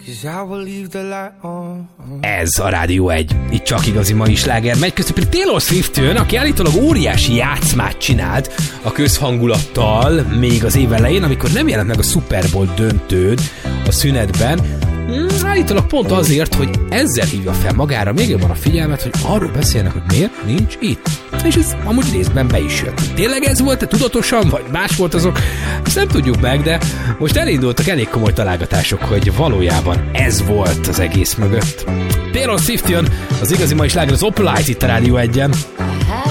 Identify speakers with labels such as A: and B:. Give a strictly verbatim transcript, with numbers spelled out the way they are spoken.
A: Ez a Rádió egy. Itt csak igazi mai sláger megy, közben pedig Taylor Swift jön, aki állítólag óriási játszmát csinált a közhangulattal még az év elején, amikor nem jelent meg a Super Bowl döntőd a szünetben. Hmm, állítólag pont azért, hogy ezzel hívja fel magára még jobban a figyelmet, hogy arról beszélnek, hogy miért nincs itt. És ez amúgy részben be is jött. Tényleg ez volt-e tudatosan, vagy más volt azok? Ezt nem tudjuk meg, de most elindultak elég komoly találgatások, hogy valójában ez volt az egész mögött. Taylor Swift jön, az igazi mai sláger az Opalite itt a Rádió egyen.